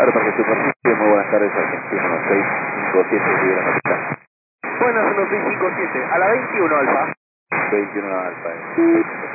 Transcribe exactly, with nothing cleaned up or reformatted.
Aeroparque Superficie, muy buenas tardes, Argentina uno seis cinco siete, de la capital. Buenas, uno seis cinco siete, a la veintiuno Alfa. veintiuno Alfa. Eh.